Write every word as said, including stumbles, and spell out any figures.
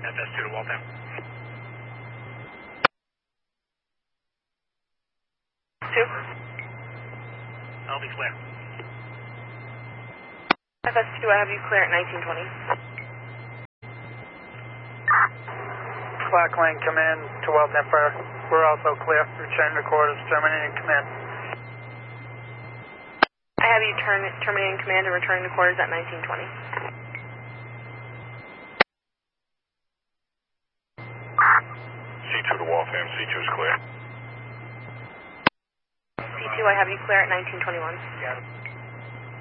F S two to Waltham. Two. I'll be clear. F S two, I have you clear at nineteen twenty. Slackline command to Waltham Fire. We're also clear. Return to quarters, terminating command. I have you turn, terminating command and returning to quarters at nineteen twenty. C two to Waltham. C two is clear. C two, I have you clear at nineteen twenty-one. Got it.